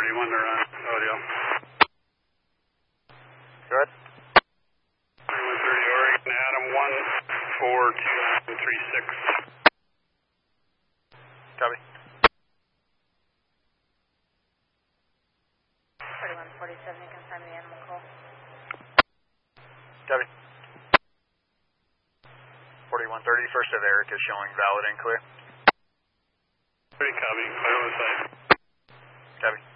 41 to run audio. Go ahead. 3130 Oregon, Adam 14236. Copy. 4147, you confirm the animal call. Copy. 4130, first of Eric is showing valid and clear. Pretty copy, clear on the side. Copy.